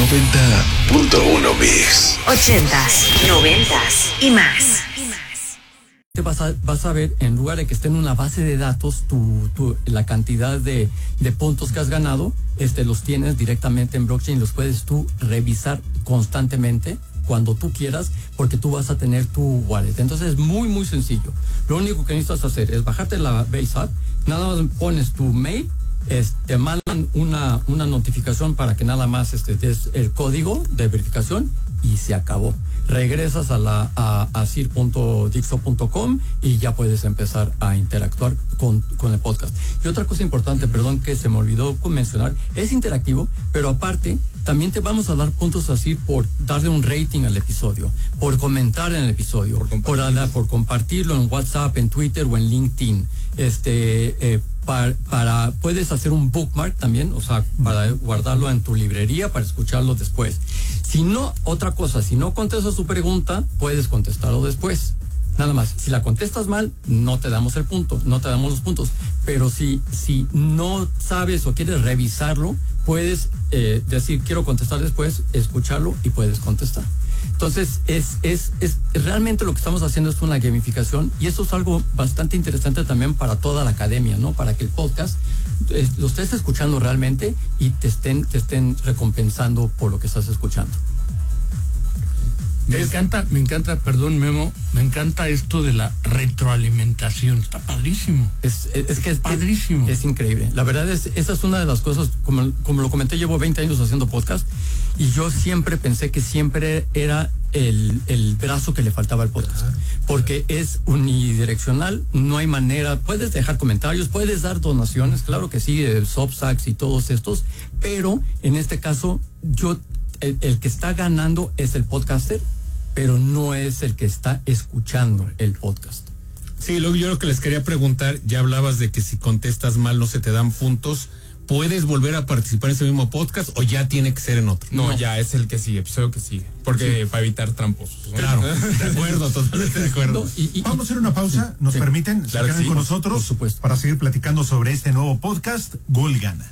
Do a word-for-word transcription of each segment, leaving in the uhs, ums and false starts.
noventa punto uno Mix. Ochentas, noventas y más. Te vas a, vas a ver, en lugar de que esté en una base de datos, tu, tu, la cantidad de, de puntos que has ganado, este, los tienes directamente en blockchain, los puedes tú revisar constantemente cuando tú quieras, porque tú vas a tener tu wallet. Entonces es muy, muy sencillo. Lo único que necesitas hacer es bajarte la Base App, nada más pones tu mail, es, te mandan una, una notificación para que nada más este, des el código de verificación y se acabó. Regresas a la a, a sir punto dixo punto com y ya puedes empezar a interactuar con, con el podcast. Y otra cosa importante, perdón que se me olvidó mencionar, es interactivo, pero aparte también te vamos a dar puntos así por darle un rating al episodio, por comentar en el episodio, por, por, a, por compartirlo en WhatsApp, en Twitter o en LinkedIn. Este eh, para, para puedes hacer un bookmark también, o sea, para guardarlo en tu librería para escucharlo después. Si no, otra cosa, si no contestas tu pregunta, puedes contestarlo después. Nada más, si la contestas mal, no te damos el punto, no te damos los puntos. Pero si, si no sabes o quieres revisarlo, puedes eh, decir, quiero contestar después, escucharlo y puedes contestar. Entonces, es, es, es realmente lo que estamos haciendo es una gamificación, y eso es algo bastante interesante también para toda la academia, ¿no? Para que el podcast eh, lo estés escuchando realmente y te estén, te estén recompensando por lo que estás escuchando. Me encanta, me encanta, perdón Memo, me encanta esto de la retroalimentación, está padrísimo. Es, es, es que es padrísimo. Es, es increíble. La verdad es, esa es una de las cosas, como, como lo comenté, llevo veinte años haciendo podcast y yo siempre pensé que siempre era el, el brazo que le faltaba al podcast. Porque es unidireccional, no hay manera, puedes dejar comentarios, puedes dar donaciones, claro que sí, el Substacks y todos estos, pero en este caso yo... El, el que está ganando es el podcaster, pero no es el que está escuchando el podcast. Sí, lo, yo lo que les quería preguntar, ya hablabas de que si contestas mal no se te dan puntos. ¿Puedes volver a participar en ese mismo podcast o ya tiene que ser en otro? No, no. Ya es el que sigue, episodio que sigue. Porque sí. Para evitar tramposos. ¿No? Claro, de acuerdo, totalmente de acuerdo. No, y, y, Vamos a hacer una pausa, ¿nos sí. permiten? Claro Se quedan sí, con nosotros por supuesto. Para seguir platicando sobre este nuevo podcast, Gol Gana.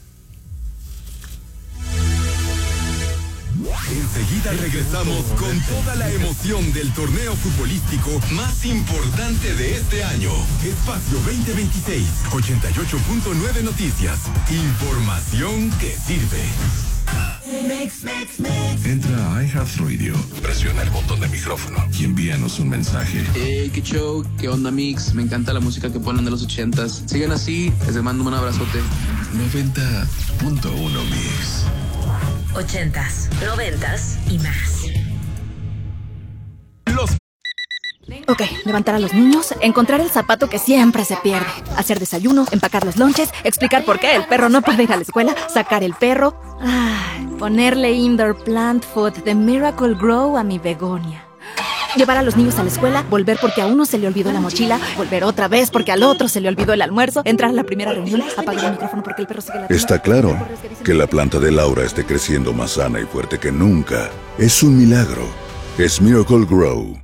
Enseguida regresamos con toda la emoción del torneo futbolístico más importante de este año. Espacio veinte veintiséis, ochenta y ocho punto nueve Noticias. Información que sirve. Mix, mix, mix. Entra a iHeartRadio, presiona el botón de micrófono y envíanos un mensaje. Hey, qué show, qué onda Mix, me encanta la música que ponen de los ochentas. Sigan así, les mando un abrazote. noventa punto uno Mix. Ochentas, noventas y más. Los... Ok, levantar a los niños, encontrar el zapato que siempre se pierde, hacer desayuno, empacar los lonches, explicar por qué el perro no puede ir a la escuela, sacar el perro, ah, ponerle indoor plant food de Miracle Grow a mi begonia. Llevar a los niños a la escuela, volver porque a uno se le olvidó la mochila, volver otra vez porque al otro se le olvidó el almuerzo, entrar a la primera reunión, apagar el micrófono porque el perro sigue la... Está claro que la planta de Laura esté creciendo más sana y fuerte que nunca. Es un milagro. Es Miracle Grow.